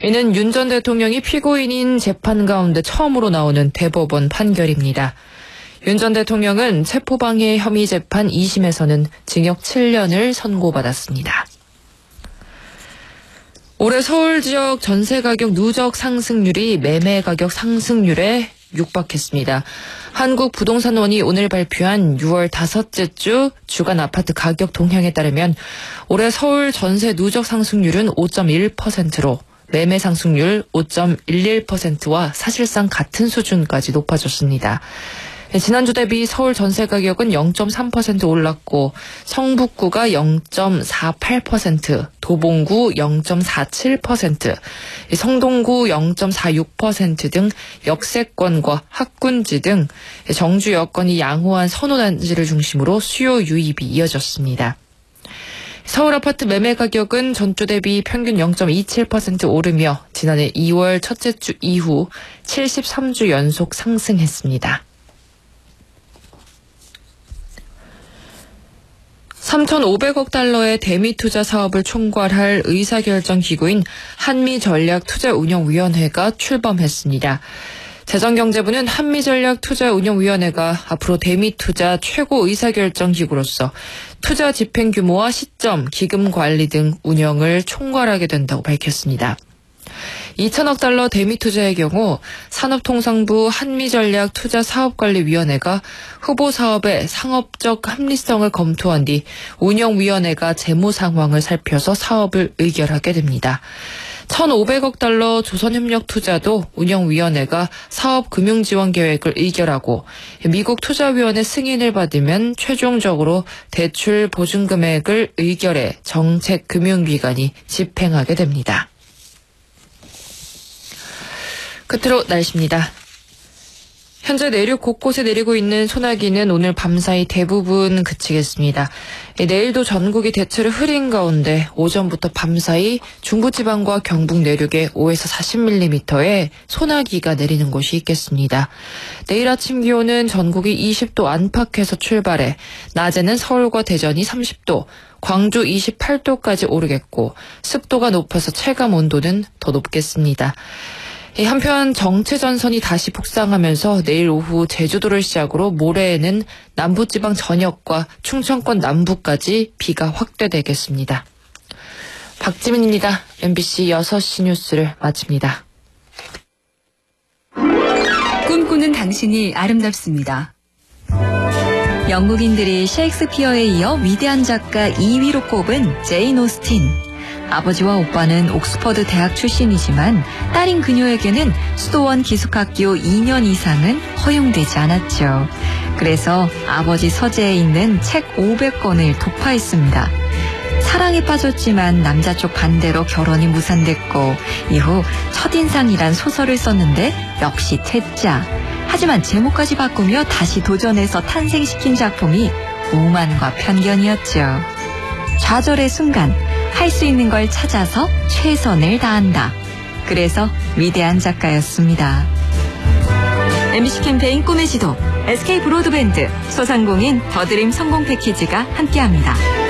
이는 윤 전 대통령이 피고인인 재판 가운데 처음으로 나오는 대법원 판결입니다. 윤 전 대통령은 체포방해 혐의 재판 2심에서는 징역 7년을 선고받았습니다. 올해 서울 지역 전세 가격 누적 상승률이 매매 가격 상승률에 육박했습니다. 한국부동산원이 오늘 발표한 6월 다섯째 주 주간 아파트 가격 동향에 따르면 올해 서울 전세 누적 상승률은 5.1%로 매매 상승률 5.11%와 사실상 같은 수준까지 높아졌습니다. 지난주 대비 서울 전세 가격은 0.3% 올랐고 성북구가 0.48%, 도봉구 0.47%, 성동구 0.46% 등 역세권과 학군지 등 정주 여건이 양호한 선호단지를 중심으로 수요 유입이 이어졌습니다. 서울 아파트 매매 가격은 전주 대비 평균 0.27% 오르며 지난해 2월 첫째 주 이후 73주 연속 상승했습니다. 3,500억 달러의 대미 투자 사업을 총괄할 의사결정 기구인 한미전략투자운용위원회가 출범했습니다. 재정경제부는 한미전략투자운용위원회가 앞으로 대미 투자 최고 의사결정 기구로서 투자 집행 규모와 시점, 기금 관리 등 운영을 총괄하게 된다고 밝혔습니다. 2천억 달러 대미 투자의 경우 산업통상부 한미전략투자사업관리위원회가 후보 사업의 상업적 합리성을 검토한 뒤 운영위원회가 재무 상황을 살펴서 사업을 의결하게 됩니다. 1,500억 달러 조선협력 투자도 운영위원회가 사업 금융지원 계획을 의결하고 미국 투자위원회 승인을 받으면 최종적으로 대출 보증금액을 의결해 정책금융기관이 집행하게 됩니다. 끝으로 날씨입니다. 현재 내륙 곳곳에 내리고 있는 소나기는 오늘 밤사이 대부분 그치겠습니다. 내일도 전국이 대체로 흐린 가운데 오전부터 밤사이 중부지방과 경북 내륙에 5에서 40mm의 소나기가 내리는 곳이 있겠습니다. 내일 아침 기온은 전국이 20도 안팎에서 출발해 낮에는 서울과 대전이 30도, 광주 28도까지 오르겠고 습도가 높아서 체감 온도는 더 높겠습니다. 한편 정체전선이 다시 북상하면서 내일 오후 제주도를 시작으로 모레에는 남부지방 전역과 충청권 남부까지 비가 확대되겠습니다. 박지민입니다. MBC 6시 뉴스를 마칩니다. 꿈꾸는 당신이 아름답습니다. 영국인들이 셰익스피어에 이어 위대한 작가 2위로 꼽은 제인 오스틴. 아버지와 오빠는 옥스퍼드 대학 출신이지만 딸인 그녀에게는 수도원 기숙학교 2년 이상은 허용되지 않았죠. 그래서 아버지 서재에 있는 책 500권을 독파했습니다. 사랑에 빠졌지만 남자 쪽 반대로 결혼이 무산됐고 이후 첫인상이란 소설을 썼는데 역시 퇴짜. 하지만 제목까지 바꾸며 다시 도전해서 탄생시킨 작품이 오만과 편견이었죠. 좌절의 순간 할 수 있는 걸 찾아서 최선을 다한다. 그래서 위대한 작가였습니다. MBC 캠페인 꿈의 지도, SK 브로드밴드, 소상공인 더드림 성공 패키지가 함께합니다.